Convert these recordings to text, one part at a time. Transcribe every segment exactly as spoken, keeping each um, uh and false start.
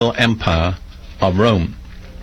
empire of Rome.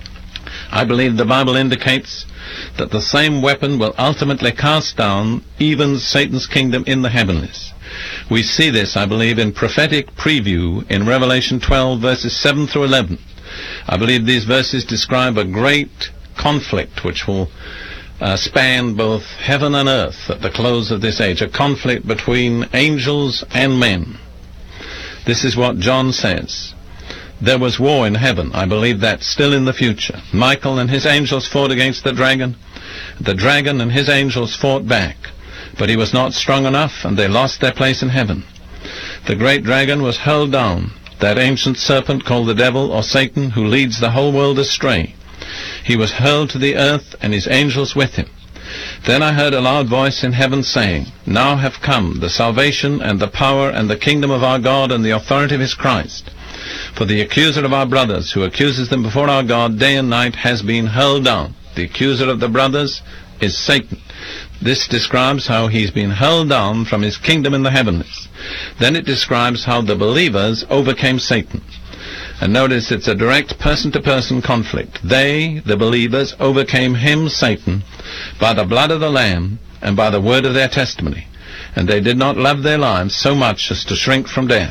I believe the Bible indicates that the same weapon will ultimately cast down even Satan's kingdom in the heavenlies. We see this, I believe, in prophetic preview in Revelation twelve, verses seven through eleven. I believe these verses describe a great conflict which will uh, span both heaven and earth at the close of this age, a conflict between angels and men. This is what John says. There was war in heaven. I believe that still in the future. Michael and his angels fought against the dragon. The dragon and his angels fought back, but he was not strong enough, and they lost their place in heaven. The great dragon was hurled down, that ancient serpent called the devil or Satan, who leads the whole world astray. He was hurled to the earth, and his angels with him. Then I heard a loud voice in heaven saying, Now have come the salvation and the power and the kingdom of our God and the authority of his Christ. For the accuser of our brothers, who accuses them before our God day and night, has been hurled down. The accuser of the brothers is Satan. This describes how he's been hurled down from his kingdom in the heavens. Then it describes how the believers overcame Satan. And notice it's a direct person-to-person conflict. They, the believers, overcame him, Satan, by the blood of the Lamb and by the word of their testimony. And they did not love their lives so much as to shrink from death.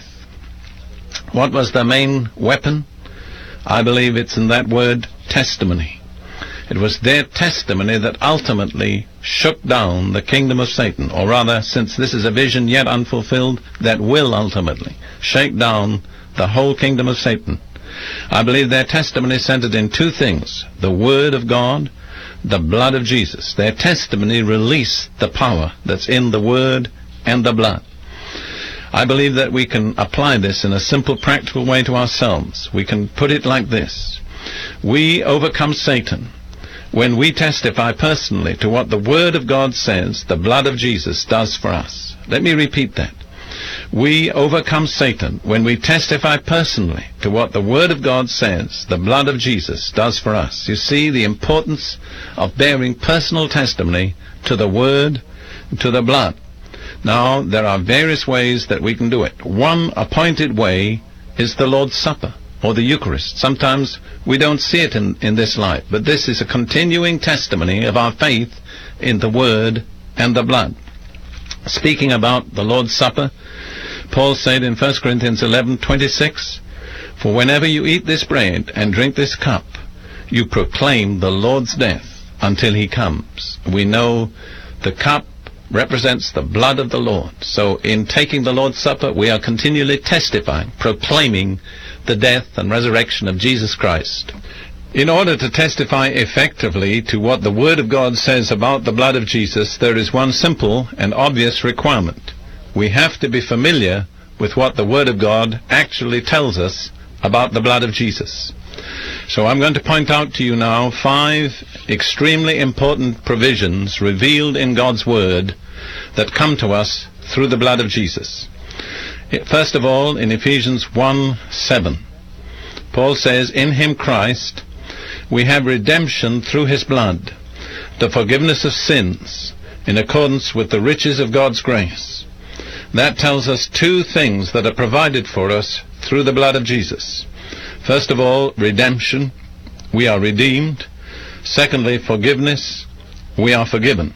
What was the main weapon? I believe it's in that word, testimony. It was their testimony that ultimately shook down the kingdom of Satan, or rather, since this is a vision yet unfulfilled, that will ultimately shake down the whole kingdom of Satan. I believe their testimony centered in two things: the Word of God, the blood of Jesus. Their testimony released the power that's in the Word and the blood. I believe that we can apply this in a simple, practical way to ourselves. We can put it like this. We overcome Satan when we testify personally to what the Word of God says the blood of Jesus does for us. Let me repeat that. We overcome Satan when we testify personally to what the Word of God says the blood of Jesus does for us. You see the importance of bearing personal testimony to the Word, to the blood. Now, there are various ways that we can do it. One appointed way is the Lord's Supper, or the Eucharist. Sometimes we don't see it in, in this light, but this is a continuing testimony of our faith in the Word and the blood. Speaking about the Lord's Supper, Paul said in First Corinthians eleven twenty-six, For whenever you eat this bread and drink this cup, you proclaim the Lord's death until he comes. We know the cup represents the blood of the Lord. So in taking the Lord's Supper, we are continually testifying, proclaiming the death and resurrection of Jesus Christ. In order to testify effectively to what the Word of God says about the blood of Jesus, there is one simple and obvious requirement. We have to be familiar with what the Word of God actually tells us about the blood of Jesus. So I'm going to point out to you now five extremely important provisions revealed in God's Word that come to us through the blood of Jesus. First of all, in Ephesians one seven, Paul says, In him, Christ, we have redemption through his blood, the forgiveness of sins, in accordance with the riches of God's grace. That tells us two things that are provided for us through the blood of Jesus. First of all, redemption. We are redeemed. Secondly, forgiveness. We are forgiven.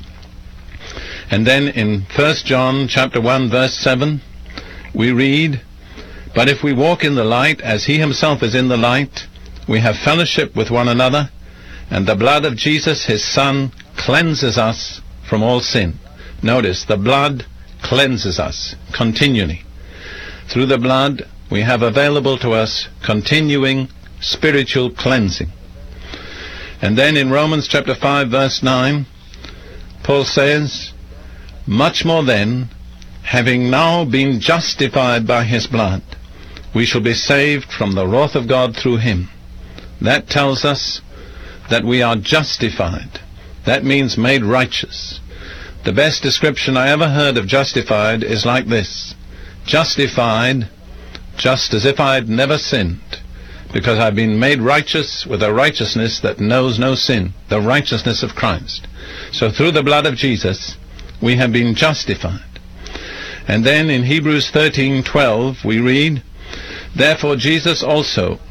And then in First John chapter one, verse seven, we read, But if we walk in the light as he himself is in the light, we have fellowship with one another, and the blood of Jesus, his Son, cleanses us from all sin. Notice, the blood cleanses us continually. Through the blood, we have available to us continuing spiritual cleansing. And then in Romans chapter five, verse nine, Paul says, Much more then, having now been justified by his blood, we shall be saved from the wrath of God through him. That tells us that we are justified. That means made righteous. The best description I ever heard of justified is like this: justified just as if I had never sinned, because I've been made righteous with a righteousness that knows no sin, the righteousness of Christ. So through the blood of Jesus, we have been justified. And then in Hebrews thirteen twelve we read, Therefore Jesus also,